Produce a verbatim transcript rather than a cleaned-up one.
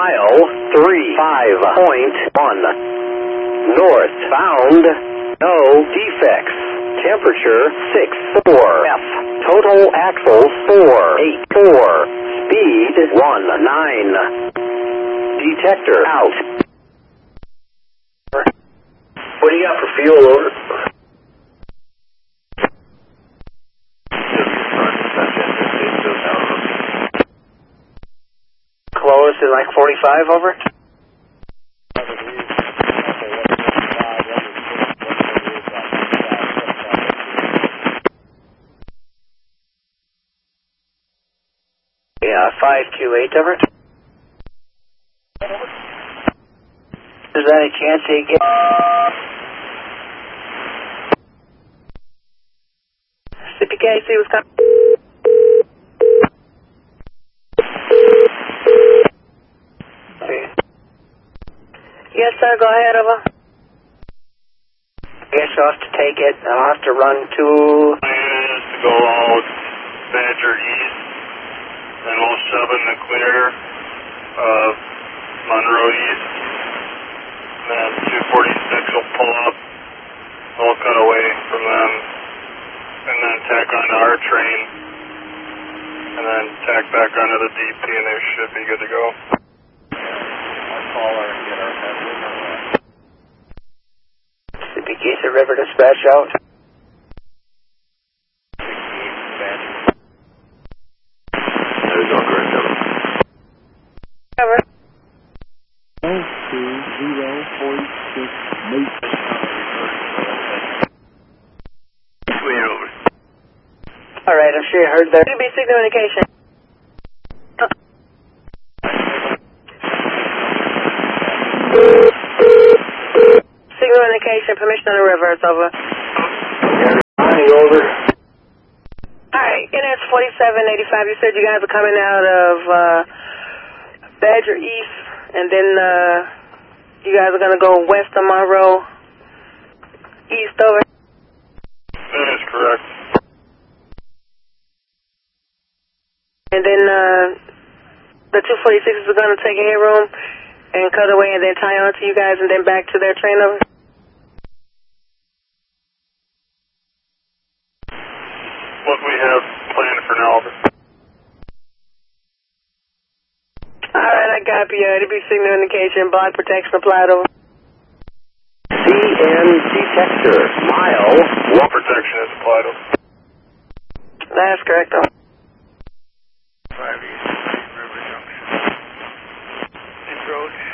mile three five point one. Northbound, no defects. Temperature six four. F. Total axles four eight four. Speed one nine. Detector out. What do you got for fuel, over? Close in like forty-five, over? Yeah, five Q eight, over? Is there any chance he get... C P K C was coming. Yes, sir, go ahead, over. Guess I'll have to take it. I'll have to run to... Plan is to go out Badger East, then we'll shove in the clear of Monroe East, and then two forty-six will pull up, we'll cut away from them, and then tack onto our train, and then tack back onto the D P, and they should be good to go. I'll call her and get our message. C P K C River dispatch out. Cover. Oh, two, zero, forty-six, Clear over. Alright, I'm sure you heard that. Should be signal indication. Signal indication, permission on the river, it's over. Money, over. Alright, N S forty-seven eighty-five, you said you guys are coming out of, uh, Badger East, and then uh, you guys are going to go west of Monroe, east over? That is correct. And then uh, the two forty-sixes are going to take headroom and cut away and then tie on to you guys and then back to their train over? What we have planned for now, over. Alright, I copy. Uh, it'll be signal indication, block protection applied over. C N detector, mile. Wall protection is applied, over. That's correct, though. five East, River Junction. Approach.